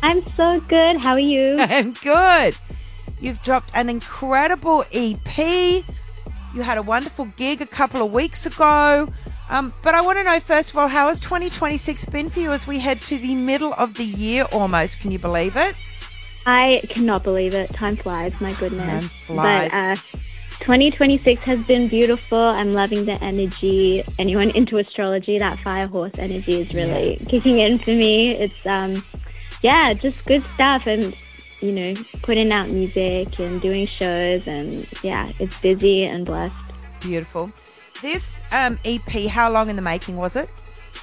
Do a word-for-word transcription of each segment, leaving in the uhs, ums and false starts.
I'm so good. How are you? I'm good. You've dropped an incredible E P. You had a wonderful gig a couple of weeks ago. Um, but I want to know, first of all, how has twenty twenty-six been for you as we head to the middle of the year almost? Can you believe it? I cannot believe it. Time flies, my goodness. Time flies. But uh, twenty twenty-six has been beautiful. I'm loving the energy. Anyone into astrology, that fire horse energy is really yeah. kicking in for me. It's, um, yeah, just good stuff. And, you know, putting out music and doing shows. And, yeah, it's busy and blessed. Beautiful. This um, E P, how long in the making was it?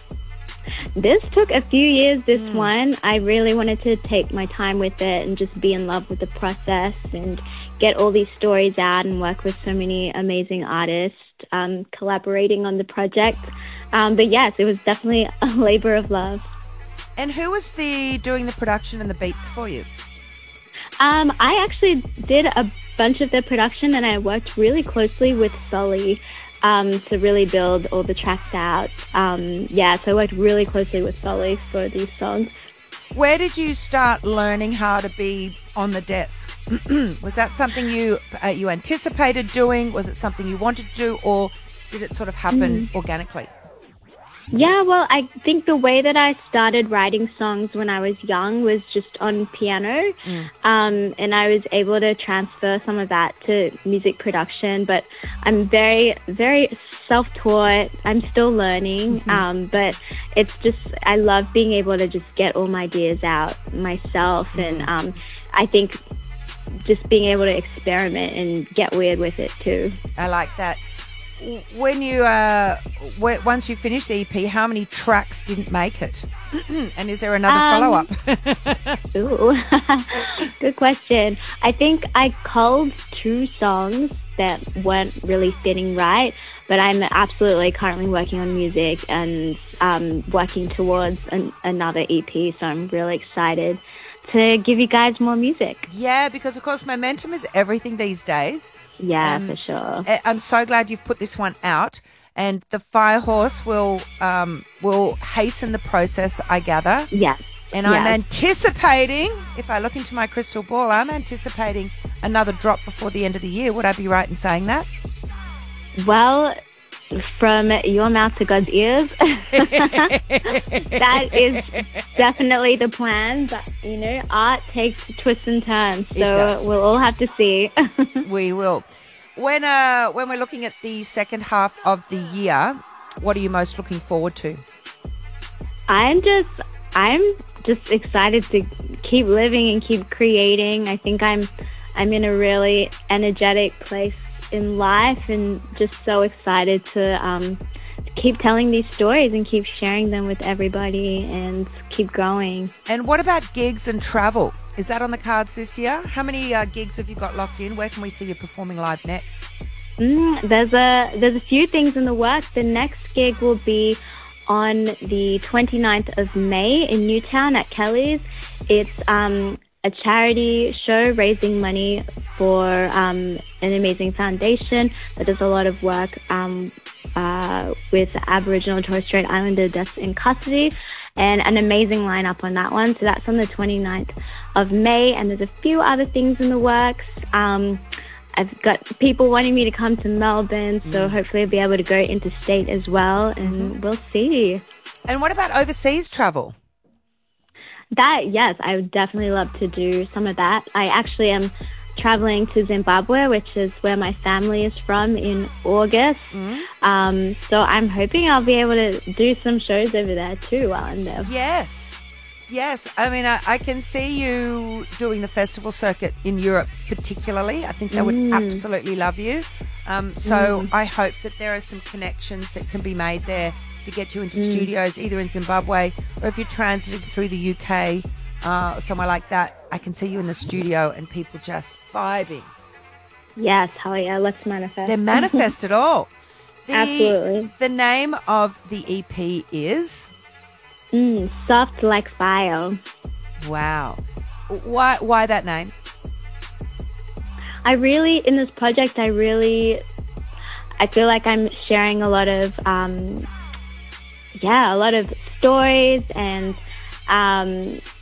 This took a few years, this mm. one. I really wanted to take my time with it and just be in love with the process and get all these stories out and work with so many amazing artists um, collaborating on the project. Um, but yes, it was definitely a labor of love. And who was the doing the production and the beats for you? Um, I actually did a bunch of the production, and I worked really closely with Sully Um, to really build all the tracks out. Um, yeah, so I worked really closely with Sully for these songs. Where did you start learning how to be on the desk? Was that something you uh, you anticipated doing? Was it something you wanted to do, or did it sort of happen mm. organically? Yeah, well, I think the way that I started writing songs when I was young was just on piano, mm. um, and I was able to transfer some of that to music production, but I'm very, very self-taught. I'm still learning, mm-hmm. um, but it's just, I love being able to just get all my ideas out myself, mm-hmm. and um, I think just being able to experiment and get weird with it too. I like that. When you uh, once you finished the E P, how many tracks didn't make it? And is there another um, follow-up? Ooh, good question. I think I culled two songs that weren't really fitting right, but I'm absolutely currently working on music and um, working towards an, another E P, so I'm really excited to give you guys more music. Yeah, because of course momentum is everything these days. Yeah, um, for sure. I'm so glad you've put this one out, and the Fire Horse will um, will hasten the process, I gather. Yeah. And yes. I'm anticipating, if I look into my crystal ball, I'm anticipating another drop before the end of the year. Would I be right in saying that? Well, from your mouth to God's ears, that is definitely the plan. But, you know, art takes twists and turns, so we'll all have to see. We will. When uh, when we're looking at the second half of the year, what are you most looking forward to? I'm just, I'm just excited to keep living and keep creating. I think I'm, I'm in a really energetic place in life, and just so excited to um, keep telling these stories and keep sharing them with everybody and keep going. And what about gigs and travel? Is that on the cards this year? How many uh, gigs have you got locked in? Where can we see you performing live next? Mm, there's a there's a few things in the works. The next gig will be on the twenty-ninth of May in Newtown at Kelly's. It's um, a charity show raising money for um, an amazing foundation that does a lot of work um, uh, with Aboriginal and Torres Strait Islander deaths in custody, and an amazing lineup on that one. So that's on the twenty-ninth of May, and there's a few other things in the works. Um, I've got people wanting me to come to Melbourne, so mm. hopefully I'll be able to go interstate as well, and mm-hmm. we'll see. And what about overseas travel? That, yes, I would definitely love to do some of that. I actually am traveling to Zimbabwe, which is where my family is from, in August. Mm. Um, so I'm hoping I'll be able to do some shows over there too while I'm there. Yes. Yes. I mean, I, I can see you doing the festival circuit in Europe particularly. I think they would mm. absolutely love you. Um, so mm. I hope that there are some connections that can be made there to get you into mm. studios, either in Zimbabwe or if you're transiting through the U K, uh, somewhere like that. I can see you in the studio and people just vibing. Yes, hell yeah, let's manifest. They're manifest at all. The, Absolutely. The name of the E P is? Mm, Soft Like Fire. Wow. Why, why that name? I really, in this project, I really, I feel like I'm sharing a lot of, um, yeah, a lot of stories and um,